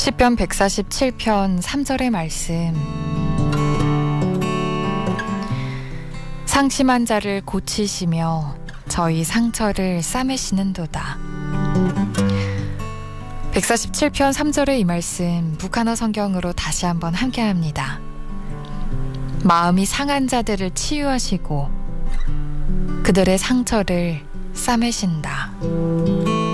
시편 147편 3절의 말씀. 상심한 자를 고치시며 저희 상처를 싸매시는도다. 147편 3절의 이 말씀 북한어 성경으로 다시 한번 함께합니다. 마음이 상한 자들을 치유하시고 그들의 상처를 싸매신다.